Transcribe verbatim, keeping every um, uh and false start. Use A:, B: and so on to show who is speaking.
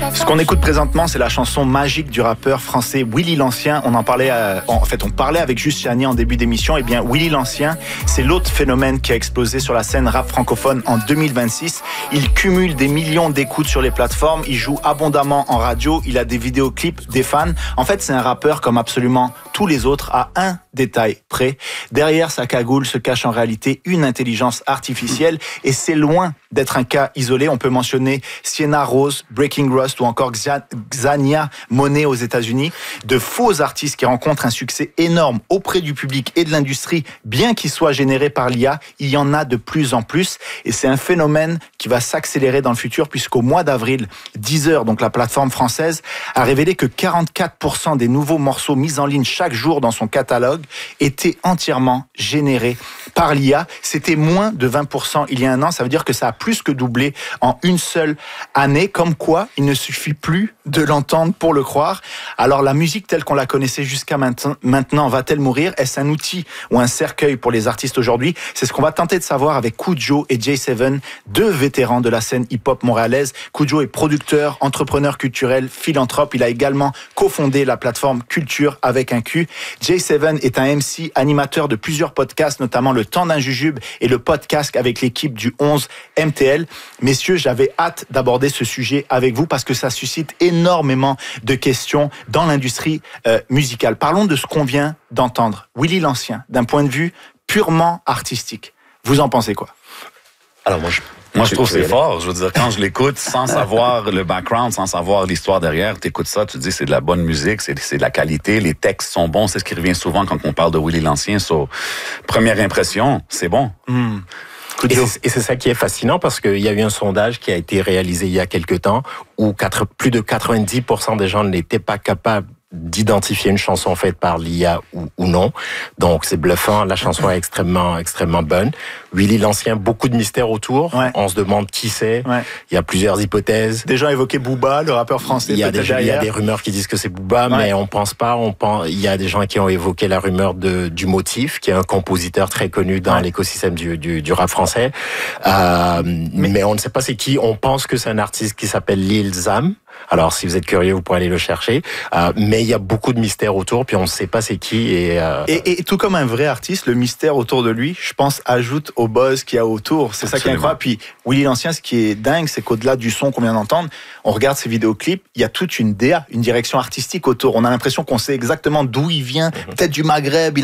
A: Ce qu'on écoute présentement, c'est la chanson magique du rappeur français Willy l'Ancien. On en parlait, euh, en fait, on parlait avec Juste Chani en début d'émission. Eh bien, Willy l'Ancien, c'est l'autre phénomène qui a explosé sur la scène rap francophone en deux mille vingt-six. Il cumule des millions d'écoutes sur les plateformes. Il joue abondamment en radio. Il a des vidéoclips, des fans. En fait, c'est un rappeur comme absolument tous les autres, à un détail près. Derrière sa cagoule se cache en réalité une intelligence artificielle, et c'est loin d'être un cas isolé. On peut mentionner Sienna Rose, Breaking Rust ou encore Xania Monet aux États-Unis, de faux artistes qui rencontrent un succès énorme auprès du public et de l'industrie, bien qu'ils soient générés par l'I A. Il y en a de plus en plus, et c'est un phénomène qui va s'accélérer dans le futur, puisqu'au mois d'avril, Deezer, donc la plateforme française, a révélé que quarante-quatre pour cent des nouveaux morceaux mis en ligne chaque jour dans son catalogue étaient entièrement générés par l'I A. C'était moins de vingt pour cent il y a un an. Ça veut dire que ça a plus que doublé en une seule année. Comme quoi, il ne suffit plus de l'entendre pour le croire. Alors, la musique telle qu'on la connaissait jusqu'à maintenant va-t-elle mourir? Est-ce un outil ou un cercueil pour les artistes aujourd'hui? C'est ce qu'on va tenter de savoir avec Kudjo et J sept, deux vétérans de la scène hip-hop montréalaise. Kudjo est producteur, entrepreneur culturel, philanthrope. Il a également cofondé la plateforme Culture avec un Q. J sept est un M C, animateur de plusieurs podcasts, notamment Le Temps d'un Jujube et le podcast avec l'équipe du onze M T L. Messieurs, j'avais hâte d'aborder ce sujet avec vous parce que ça suscite énormément de questions dans l'industrie euh, musicale. Parlons de ce qu'on vient d'entendre. Willy l'Ancien, d'un point de vue purement artistique. Vous en pensez quoi?
B: Alors moi, je... Moi, je trouve que c'est fort. Je veux dire, quand je l'écoute, sans savoir le background, sans savoir l'histoire derrière, t'écoutes ça, tu te dis c'est de la bonne musique, c'est, c'est de la qualité, les textes sont bons. C'est ce qui revient souvent quand on parle de Willy l'Ancien. So, première impression, c'est bon.
C: Mm. Et c'est, et c'est ça qui est fascinant parce qu'il y a eu un sondage qui a été réalisé il y a quelque temps où quatre, plus de quatre-vingt-dix pour cent des gens n'étaient pas capables d'identifier une chanson faite par l'I A ou, ou non. Donc, c'est bluffant. La chanson est extrêmement, extrêmement bonne. Willy l'Ancien, beaucoup de mystères autour. Ouais. On se demande qui c'est. Ouais. Il y a plusieurs hypothèses.
A: Des gens évoquaient Booba, le rappeur français.
C: Il y a, des, il y a des rumeurs qui disent que c'est Booba, ouais. mais on pense pas. On pense, il y a des gens qui ont évoqué la rumeur de, du Motif, qui est un compositeur très connu dans ouais. l'écosystème du, du, du rap français. Euh, mais, mais on ne sait pas c'est qui. On pense que c'est un artiste qui s'appelle Lil Zam. Alors, si vous êtes curieux, vous pourrez aller le chercher. Euh, mais il y a beaucoup de mystères autour, puis on ne sait pas c'est qui. Et, euh...
A: et, et tout comme un vrai artiste, le mystère autour de lui, je pense, ajoute au buzz qu'il y a autour. C'est Absolument. Ça qui est incroyable. Puis Willy l'Ancien, ce qui est dingue, c'est qu'au-delà du son qu'on vient d'entendre, on regarde ses vidéoclips, il y a toute une D A, une direction artistique autour. On a l'impression qu'on sait exactement d'où il vient, mm-hmm. peut-être du Maghreb.